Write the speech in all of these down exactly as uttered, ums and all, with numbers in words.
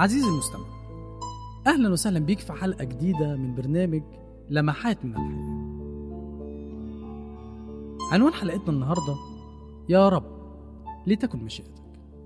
عزيزي المستمع، أهلا وسهلا بيك في حلقة جديدة من برنامج لمحات من الحياة. عنوان حلقتنا النهاردة: يا رب لتكن مشيئتك.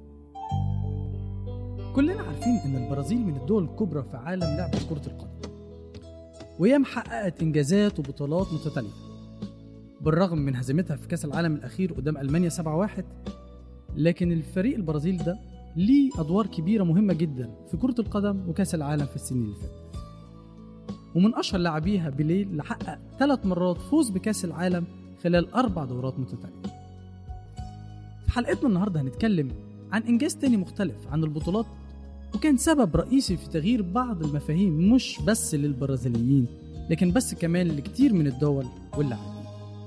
كلنا عارفين إن البرازيل من الدول الكبرى في عالم لعبة كرة القدم، وهي محققت إنجازات وبطولات متتالية بالرغم من هزيمتها في كأس العالم الأخير قدام ألمانيا سبعة واحد. لكن الفريق البرازيل ده ليه أدوار كبيرة مهمة جدا في كرة القدم وكأس العالم في السنين اللي فاتت، ومن أشهر لاعبيها بيليه اللي حقق ثلاث مرات فوز بكأس العالم خلال أربع دورات متتالية. في حلقتنا النهاردة هنتكلم عن إنجاز تاني مختلف عن البطولات، وكان سبب رئيسي في تغيير بعض المفاهيم مش بس للبرازيليين لكن بس كمان لكتير من الدول واللاعبين.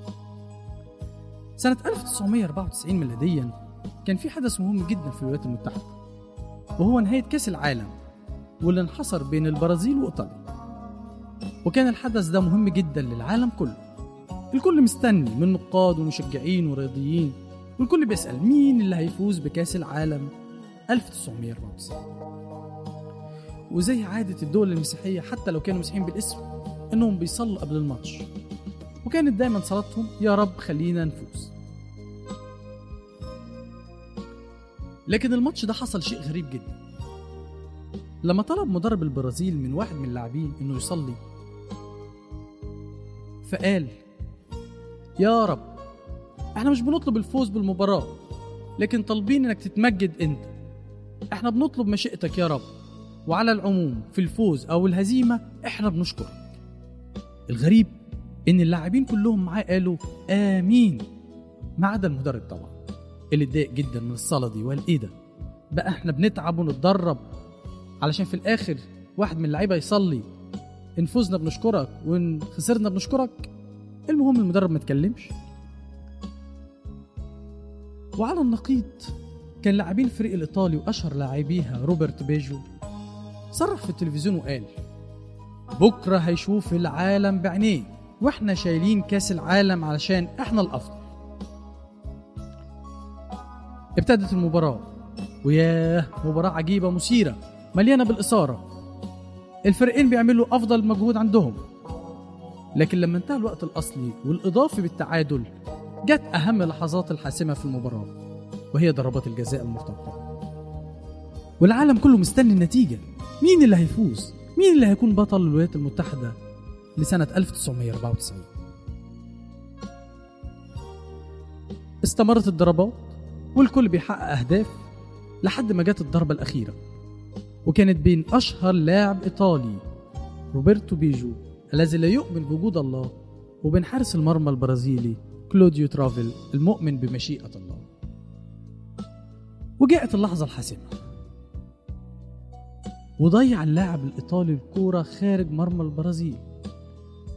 سنة ألف وتسعمائة وأربعة وتسعين ميلاديا كان في حدث مهم جدا في الولايات المتحدة، وهو نهاية كأس العالم واللي انحصر بين البرازيل وإيطاليا. وكان الحدث ده مهم جدا للعالم كله، الكل مستني من نقاد ومشجعين ورياضيين، والكل بيسأل مين اللي هيفوز بكأس العالم ألف وتسعمائة وأربعة وتسعين. وزي عادة الدول المسيحية حتى لو كانوا مسيحيين بالاسم انهم بيصلوا قبل الماتش، وكانت دايما صلاتهم يا رب خلينا نفوز. لكن الماتش ده حصل شيء غريب جدا. لما طلب مدرب البرازيل من واحد من اللاعبين انه يصلي، فقال: يا رب احنا مش بنطلب الفوز بالمباراة، لكن طالبين انك تتمجد انت. احنا بنطلب مشيئتك يا رب، وعلى العموم في الفوز او الهزيمة احنا بنشكرك. الغريب ان اللاعبين كلهم معاه قالوا امين، ما عدا المدرب طبعا اللي اتضايق جدا من الصلاة دي، وقال: ايه ده بقى، احنا بنتعب ونتدرب علشان في الاخر واحد من اللعيبة يصلي ان فوزنا بنشكرك وان خسرنا بنشكرك؟ المهم المدرب ما تكلمش. وعلى النقيض كان لاعبين الفريق الايطالي واشهر لاعبيها روبرت بيجو صرح في التلفزيون وقال: بكرة هيشوف العالم بعينيه، واحنا شايلين كاس العالم علشان احنا الافضل. ابتدت المباراة، وياه مباراة عجيبة مثيرة مليانة بالإثارة، الفريقين بيعملوا أفضل مجهود عندهم. لكن لما انتهى الوقت الأصلي والإضافي بالتعادل، جت أهم لحظات الحاسمة في المباراة، وهي ضربات الجزاء المرتقبة. والعالم كله مستني النتيجة، مين اللي هيفوز، مين اللي هيكون بطل الولايات المتحدة لسنة ألف وتسعمائة وأربعة وتسعين. استمرت الضربات والكل بيحقق أهداف لحد ما جت الضربة الأخيرة، وكانت بين أشهر لاعب إيطالي روبرتو بيجو الذي لا يؤمن بوجود الله، وبين حارس المرمى البرازيلي كلوديو ترافيل المؤمن بمشيئة الله. وجاءت اللحظة الحاسمة، وضيع اللاعب الإيطالي الكورة خارج مرمى البرازيل،